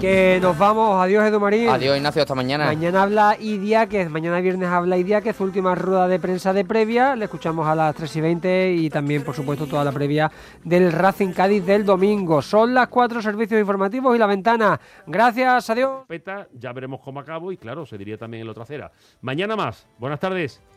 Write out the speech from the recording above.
Que nos vamos. Adiós, Edu Marín. Adiós, Ignacio, hasta mañana. Mañana habla Idiáquez, mañana viernes habla Idiáquez, última rueda de prensa de previa. Le escuchamos a las 3:20 y también, por supuesto, toda la previa del Racing Cádiz del domingo. Son las 4 servicios informativos y La Ventana. Gracias, adiós. Ya veremos cómo acabo y, claro, se diría también en la otra acera. Mañana más. Buenas tardes.